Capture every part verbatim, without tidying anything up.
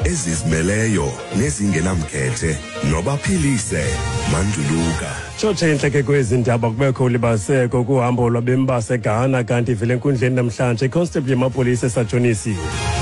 ezizimeleyo nezingenamkhethe nobaphilise Manduluka. Choche inhleke kwezindaba kubekho libaseko kuhambo lwabemi baseGhana kanti vele enkundleni namhlanje iconstable yamapolisa esajonisi.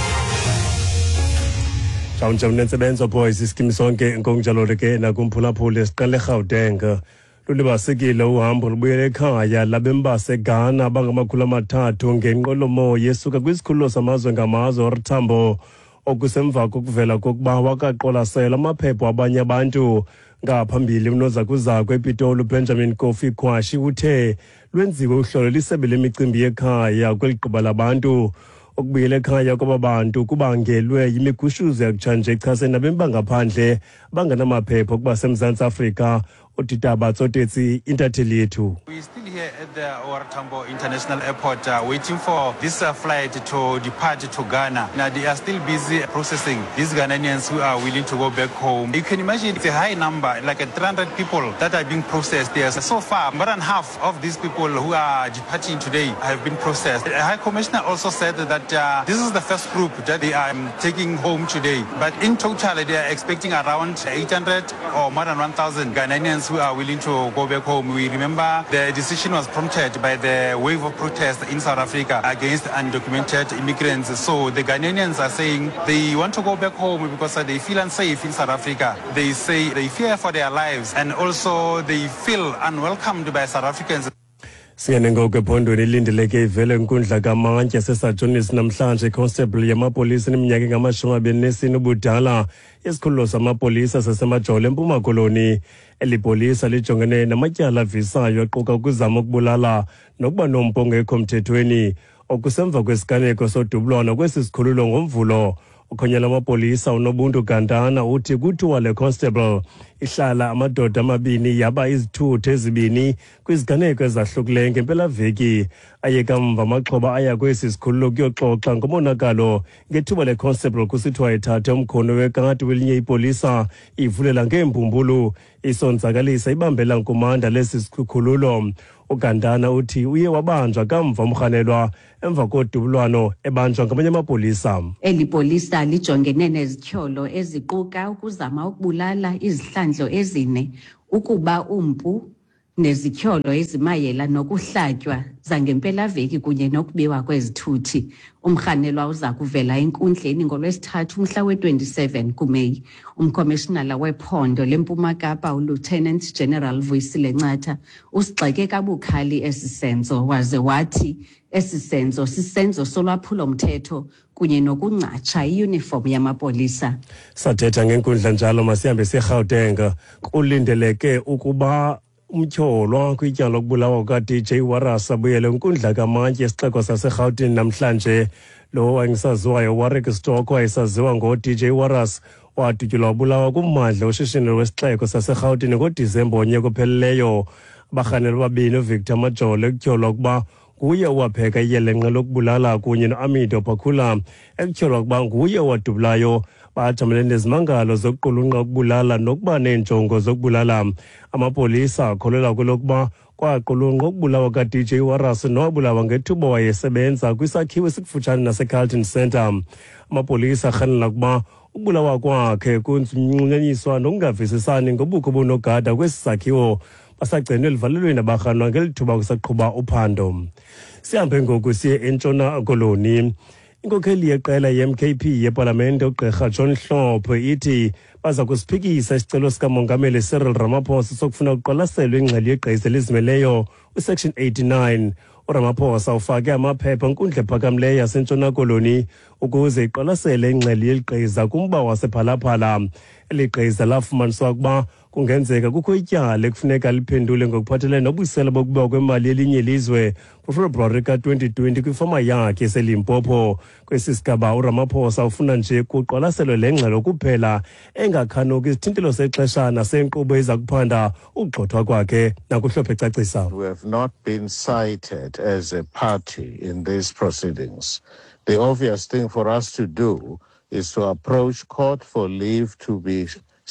Chawunje unensebenzo boys iskimi sonke nkonjalo ke nakumphulaphula siqale eGauteng. Lulibasekile uhambo lubuyele ekhaya labemi baseGhana abangamakhulu amathathu ngenqwelomoya esuka kwisikhululo samazwe ngamazwe oRtambo okusemva kokuvela kokuba wakaqolasela amaphepha abanye abantu. Ngaphambili unozakuzaku ePitoli Benjamin Kofi Kwashi uthe lwenziwe uhlolo lisebe lemicimbi yekhaya kweliqhuba labantu. Ukubuyela ekhaya kwabantu kubangelwe yimigushuzo yakutshanje echasene nabemi bangaphandle bangenamaphepha ukuba seMzantsi Afrika. Utitaba Tsotetsi intatheli yethu. We are still here at the OR International Airport uh, waiting for this uh, flight to depart to Ghana. Now they are still busy processing these Ghanaians who are willing to go back home. You can imagine it's a high number, like a three hundred people that are being processed there. So far, more than half of these people who are departing today have been processed. The High Commissioner also said that uh, this is the first group that they are um, taking home today. But in total, they are expecting around eight hundred or more than one thousand Ghanaians who are willing to go back home. We remember the decision was prompted by the wave of protest in South Africa against undocumented immigrants. So the Ghanaians are saying they want to go back home because they feel unsafe in South Africa. They say they fear for their lives and also they feel unwelcomed by South Africans. Siyene ngokwepondweni ilindeleke ivele enkundla kamantya sesajonisi namhlanje iconstable yamapolisa neminyaka engamashumi amabini nesine ubudala yesikhululo samapolisa sasemajole eMpuma Koloni. Eli polisa lijongene namatyala avisayo aquka ukuzama ukubulala nokuba nompo ongekho mthethweni okusemva kwesiganeko sodubulwano kwesi sikhululo ngomvulo. Ukhonyela amapolisa uNobuntu Gandana uthi kuthiwa le constable ihlala amadoda amabini yaba izithuthu ezibini kwiziganeko ezahlukileyo ngempelaveki ayekamva amaxhoba aya kwesi sikhululo kuyoxoxa ngomonakalo ngethuba le constable kusithiwa ithathe umkhono wekati welinye ipolisa ivulela ngeembumbulu isonzakalisa ibambela nkomanda lesi sikhululo. uGandana uthi uye wabanjwa kamva umrhanelwa emva kodubulwano ebanjwa ngamanye amapolisa. Eli polisa lijongene nezityholo eziquka ukuzama ukubulala izihlandlo ezine ukuba umpu nezityholo ezimayela nokuhlatywa zangempelaveki kunye nokubiwa kwezithuthi. Umrhanelwa uza kuvela enkundleni ngolwesithathu umhla we-twenty-seven kuMeyi. Umkomishinala wephondo leMpuma Kapa uLieutenant General Vuyisile Ncatha usigxeke kabukhali esi senzo waze wathi esi senzo sisenzo solwaphulo mthetho kunye nokuncatsha iuniform yamapolisa. Sathetha ngenkundla njalo masihambe seGauteng kulindeleke ukuba umtyholwa kwityala lokubulawa kuka-D J Waras abuyele enkundla kamantya esixeko saseGauteng namhlanje. Lo wangisaziwayo Warwick Stock wayesaziwa ngo-D J Waras wadutyulwa wabulawa kummandla oshishini wesixeko saseGauteng ngoDisemba onyaka ophelileyo. Abarhanelwa babini uVictor Majole ekutyholwa ukuba nguye owapheka iyelenqe lokubulala kunye noAmido Bakhula ekutyholwa ukuba nguye owadubulayo. Bajamelene nezimangalo zokuqulunqa ukubulala nokuba neenjongo zokubulala. Amapolisa akholelwa kwelokuba kwaqulunqa ukubulawa ka-D J Waras nowabulawa ngethuba wayesebenza kwisakhiwo esikufutshane naseCarlton Centre. Amapolisa arhanela ukuba ukubulawa kwakhe kunxulunyaniswa nokungavisisani ngobukho bonogada kwesi sakhiwo basagcinwe elivalelweni abarhanwa ngelithuba kusaqhuba uphando. Sihambe ngoku siye eNtshona Koloni. Inkokheli yeqela ye-M K P yepalamente uGqirha John Hlophe ithi baza kusiphikisa isicelo sikamongameli Cyril Ramaphosa sokufuna ukuqwalaselwa ingxelo yegqiza elizimeleyo kwisection eighty-nine. uRamaphosa ufake amaphepha enkundla ephakamileyo yaseNtshona Koloni ukuze iqwalasele ingxelo yeligqiza kumba wasephalaphala. Eli gqiza lafumaniswa ukuba kungenzeka kukho ityala ekufuneka liphendule ngokuphathelene nobuyisela bokubiwa kwemali yelinye ilizwe kuFebruwari ka-twenty twenty kwifama yakhe eseLimpopo. Kwesi sigaba uRamaphosa ufuna nje kuqwalaselwe le ngxelo kuphela engakhanuki isithintelo sexeshana senkqubo eza kuphanda ukugxothwa kwakhe. Nakuhlophe ecacisa. We have not been cited as a party in these proceedings. The obvious thing for us to do is to approach court for leave to be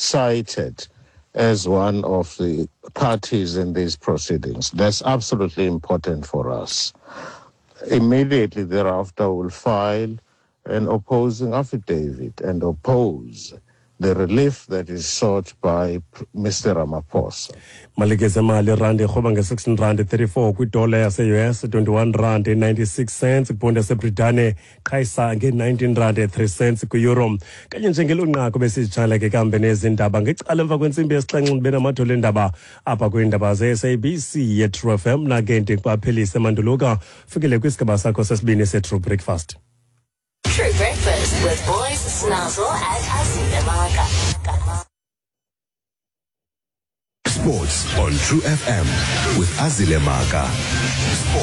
cited as one of the parties in these proceedings. That's absolutely important for us. Immediately thereafter, we'll file an opposing affidavit and oppose the relief that is sought by Mister Ramaphosa. Malikeze mali rand ekhoba nge-sixteen rand thirty-four kwidola yase-U S, twenty-one rand ninety-six cents iponde yaseBritane qhayisa nge-nineteen rand three cents kwi-euro. Kanye njengelunqako besizitshala ke kambe nezindaba ngecala emva kwentsimbi yesixhenxe ngibena amathole endaba apha kwiindaba ze-S A B C ye-True F M nake ndikubaphelise manduluka fikele kwisigaba sakho sesibini se-True Breakfast. True Breakfast with Boys Snazzle and Azile Marga. Sports on True F M with Azile Maka.